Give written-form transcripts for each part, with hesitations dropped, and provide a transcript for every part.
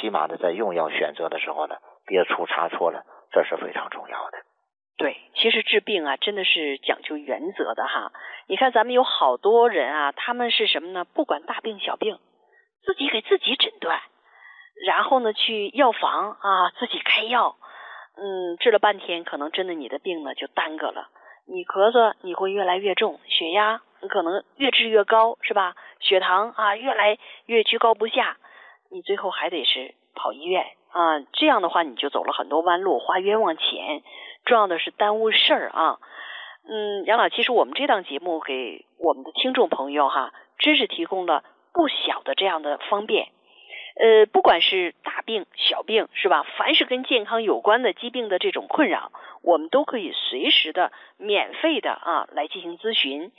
起码的在用药选择的时候呢，别出差错了，这是非常重要的。 对，其实治病啊，真的是讲究原则的哈。你看咱们有好多人啊，他们是什么呢？不管大病小病，自己给自己诊断，然后呢去药房啊自己开药，治了半天，可能真的你的病呢就耽搁了。你咳嗽你会越来越重，血压你可能越治越高，是吧？血糖啊越来越居高不下，你最后还得是跑医院啊。这样的话你就走了很多弯路，花冤枉钱，重要的是耽误事儿啊。杨老，其实我们这档节目给我们的听众朋友哈，真是提供了不小的这样的方便。不管是大病小病是吧，凡是跟健康有关的疾病的这种困扰，我们都可以随时的免费的来进行咨询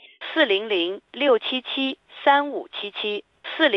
，400-677-3577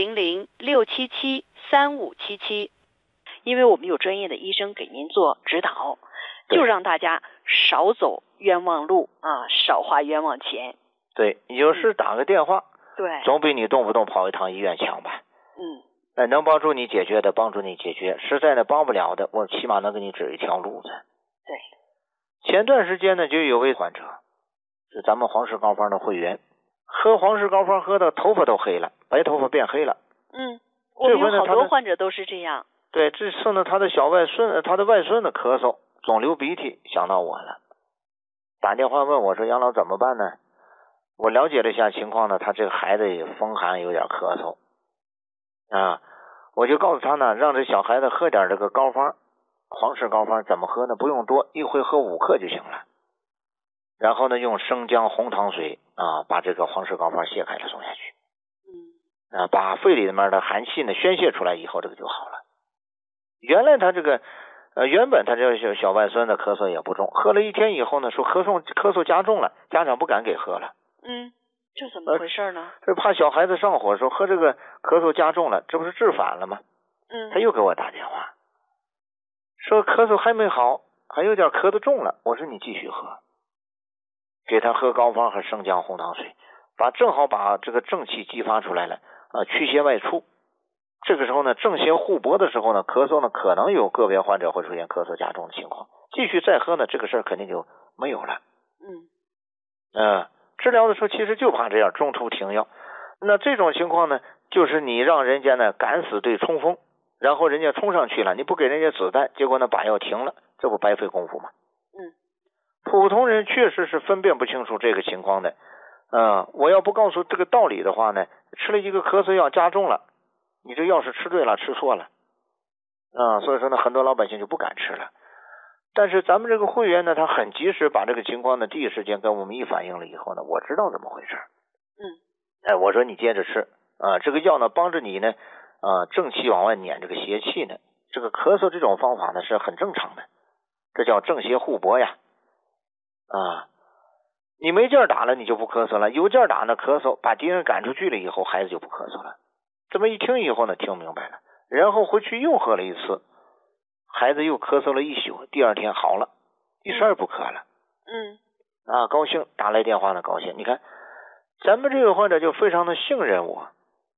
400-677-3577，因为我们有专业的医生给您做指导，就让大家少走冤枉路啊，少花冤枉钱。 对，有时打个电话， 对， 总比你动不动跑一趟医院强吧。能帮助你解决的帮助你解决，实在的帮不了的，我起码能给你指一条路子。 对， 前段时间呢，就有位患者是咱们黄氏膏方的会员，喝黄氏膏方喝的头发都黑了，白头发变黑了。 我们有好多患者都是这样。 对，这次呢，他的外孙的咳嗽总流鼻涕，想到我了，打电话问我说：“杨老怎么办呢？”我了解了一下情况呢，他这个孩子也风寒，有点咳嗽我就告诉他呢，让这小孩子喝点这个膏方，黄氏膏方怎么喝呢？不用多，一回喝5克就行了。然后呢，用生姜红糖水把这个黄氏膏方卸开了送下去。把肺里面的寒气呢宣泄出来以后，这个就好了。原来他这个原本他这小外孙的咳嗽也不重，喝了1天以后呢，说咳嗽加重了，家长不敢给喝了。 这怎么回事呢？ 是怕小孩子上火，说喝这个咳嗽加重了，这不是治反了吗？他又给我打电话，说咳嗽还没好，还有点咳得重了。我说你继续喝，给他喝膏方和生姜红糖水，正好把这个正气激发出来了驱邪外出。这个时候呢，正邪互搏的时候呢，咳嗽呢可能有个别患者会出现咳嗽加重的情况，继续再喝呢，这个事儿肯定就没有了。治疗的时候其实就怕这样中途停药。那这种情况呢，就是你让人家呢敢死队冲锋，然后人家冲上去了，你不给人家子弹，结果呢把药停了，这不白费功夫吗？普通人确实是分辨不清楚这个情况的。我要不告诉这个道理的话呢，吃了一个咳嗽药加重了，你这药是吃对了吃错了所以说呢，很多老百姓就不敢吃了。但是咱们这个会员呢，他很及时把这个情况呢第一时间跟我们一反映了以后呢，我知道怎么回事。我说你接着吃这个药呢帮着你呢正气往外撵这个邪气呢，这个咳嗽这种方法呢是很正常的，这叫正邪互搏呀。你没劲儿打了你就不咳嗽了，有劲儿打呢咳嗽，把敌人赶出去了以后，孩子就不咳嗽了。这么一听以后呢，听明白了，然后回去又喝了一次，孩子又咳嗽了1宿，第2天好了，第12不咳了。高兴，打来电话呢高兴。你看咱们这个患者就非常的信任我。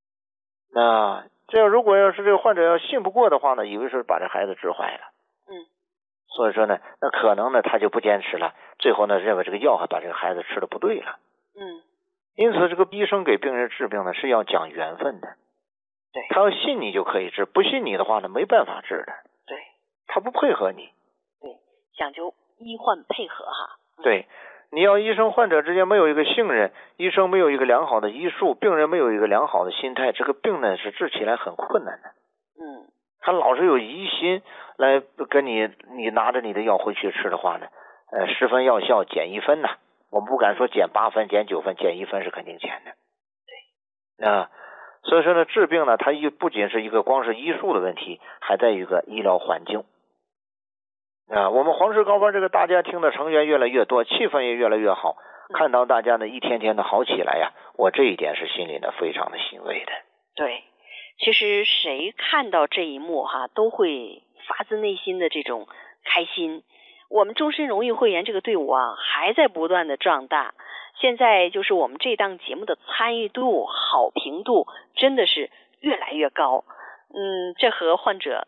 这样如果要是这个患者要信不过的话呢，以为是把这孩子治坏了。所以说呢，那可能呢他就不坚持了，最后呢认为这个药还把这个孩子吃的不对了。因此这个医生给病人治病呢是要讲缘分的。 对， 他要信你就可以治，不信你的话呢没办法治的。 对， 他不配合你。 对，讲究医患配合哈。 对，你要医生患者之间没有一个信任，医生没有一个良好的医术，病人没有一个良好的心态，这个病呢是治起来很困难的。他老是有疑心来跟你拿着你的药回去吃的话呢，10分药效减1分呢，我们不敢说减8分减9分，减1分是肯定减的。对所以说呢，治病呢它不仅是一个光是医术的问题，还在于一个医疗环境。我们黄氏膏方这个大家庭的成员越来越多，气氛也越来越好，看到大家呢一天天的好起来呀，我这一点是心里呢非常的欣慰的。 对，其实谁看到这一幕都会发自内心的这种开心。我们终身荣誉会员这个队伍还在不断的壮大，现在就是我们这档节目的参与度、好评度真的是越来越高。这和患者